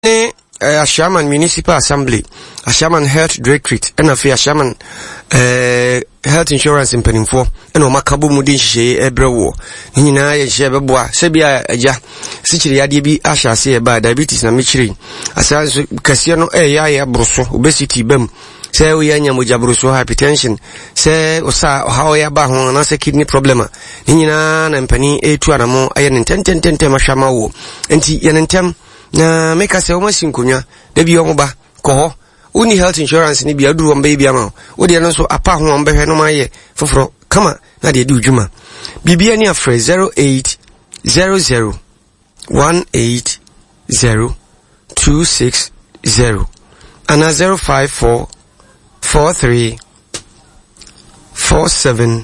Ashaman Municipal Assembly, Ashaman Health Directorate, and a Ashaman Health Insurance in Peninfo, and Omakabu Mudishi Ebrewo. Nina Shebeboa, Sebia Eja, Sichiri Adibi Asha say about diabetes na Michiri. Asas Cassiano Eya Broso, obesity bem. Say we anya mujabruso hypertension. Say osa how ya ba ho na say kidney problema. Nina na mpani etu anamo ayen 10 mashama wo. Enti yentem na make us almost in kunya, de bi omoba, koho, uni health insurance ni bi aduru on baby ama, o de no so apa ho on behwe no maye, foforo, kama, na de du juma. Bibia ni afre 0800 180 260, and 054 43 47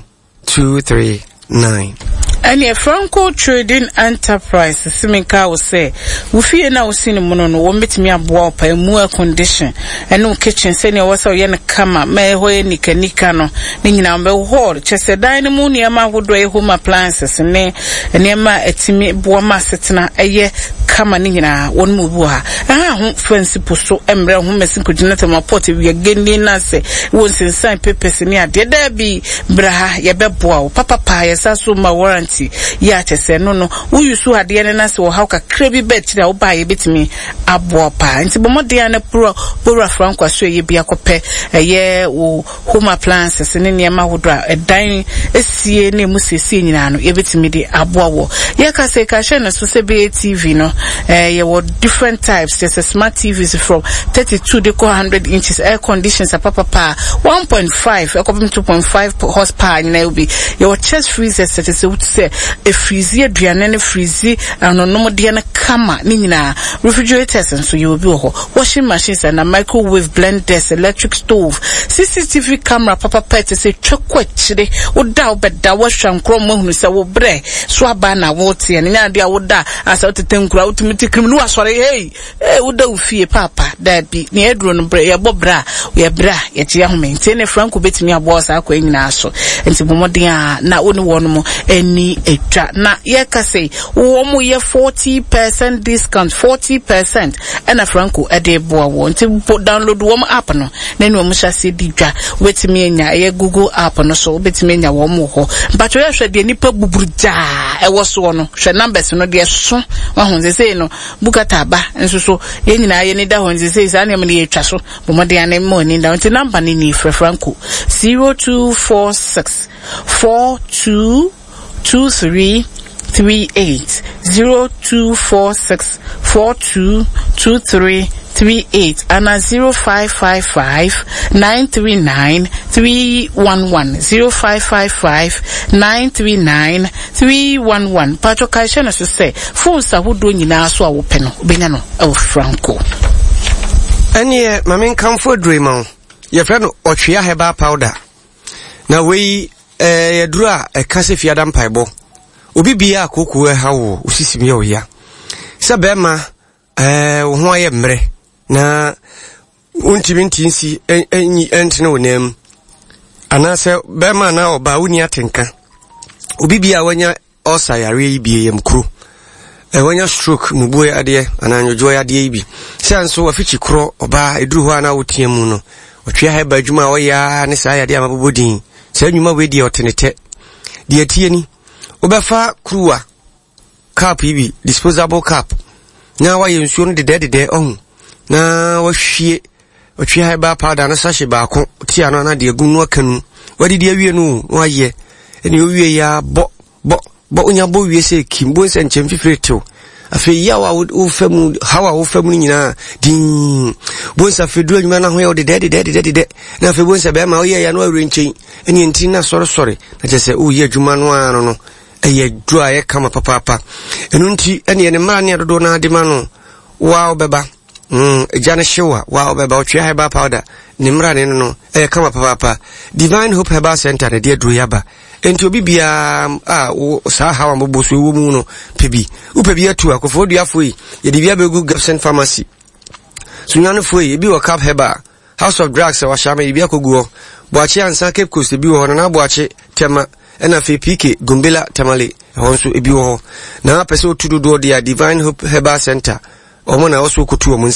239. And a Franco Trading Enterprise, Simika will say, we fear now seen a mono, won't meet me a boil by more condition, and no kitchen, senior was a yen kama, may hoy nika nikano, nina me hall, chest a dynamo near my wood way home appliances, and near my etimi boama setna, a year kama nina, one mubua. Ah, fancy puso, embra, whom messing could not my pot if we are getting nase, once in sign papers near, there be braha, yabeboa, papa pie, sasu my warrant. Ya chese no uyusu ade ne na se wo hauka krebi bet na wo ba ye betimi abo pa nti bomo de na pro Franco so ye bia kope ye wo home appliances ne ne ma hodra edan esie ne mu sesi nyina no ye betimi de abo wo ye ka se ka hye na so se be TV no ye wo different types. There's a smart TVs from 32 to 100 inches, air conditions papa 1.5 2.5 horsepower na will be your chest freezers that is say a freezy aduane freezy anonom de na kama ni nyina refrigerators and so you will be washing machines and a microwave blenders, electric stove, CCTV camera papa pet say chokwachire oda obeda washam krom hunu say wo bre so aba na wote and nya dia woda asa otetenkura ultimate criminal asore hey woda ufie papa da bi ne edro no bre ye bobra ye bra ye tie ho maintain Franco betimi abo sa akwa nyina aso enti bomodin a na oni wono mo eni etra na ye ka say wo mo ye 40% discount 40% and a Franco ede boa wo nti download wo app no na ni wo sha se didwa wetimi enya ye Google app no so betimi enya wo mo ho but we hwe de nipa buburja e wo so no hwe numbers no de so wa honze say no bukata ba nso so ye nyina ye ni da honze say sa na me ye twa so bomode an mo ni da nti number ni Franco 0246 422338 0246 422338 and 0555 939 311 0555 939 311 Pato Kaisha na say phone sa hudo nyina so awo pe no benya no e Franco anye mamen comfort dream ye friend otwea herbal powder na we yadura ekase fiada mpaibo obi bia akoko hawo osisimi oya se bema wo ho aye mre na untimi ntinsi enyi entene wonem anase bema na oba uni atenka obi bia wanya osa yare ibie yemkru wanya stroke mubuye ade ananyojo ya ade ibi senso wafichi kro oba eduru ho ana wotiemu no otwe ha ba djuma oya ne sa yade amabobodin se nyuma we die otenete die tie ni obefa kruwa cup ibi disposable cup na wa yensuo no de on na wa hwie otwe ha ba powder na sahye ba ko tia no na de agunu akanu wadi de awie no wa ye eni owie ya bo onya bo wie se kimbo se nchem fifreto afi yawa wo famu hawa wo famu nyina din bonsa fedru nyuma na ho ya de na afi bonsa be ma wo ye ya no awrenchen eni enti na sore na je se wo ye adwuma no ano no eye dua ye kama papa enu nti eni ene mara ne dodo na de ma no wa obeba ejane shewa wa obeba otwe herbal powder ni mara ne no kama papa Divine Hope Herbal Center de dru yaba enti obi bia sa hawa mboboso wo mu no pebi upebi atu akofo du afoi ye de bia begu Gibson Pharmacy sunyano foi ebi wo Cap Herbal House of Drugs wa shama ebi akoguo boache ansa Cape Coast ebi wo na boache tema ena fe PK Gumbela Tamale honso ebi wo na pese otudo do dia Divine Hope Herbal Center omo na oso kutu omo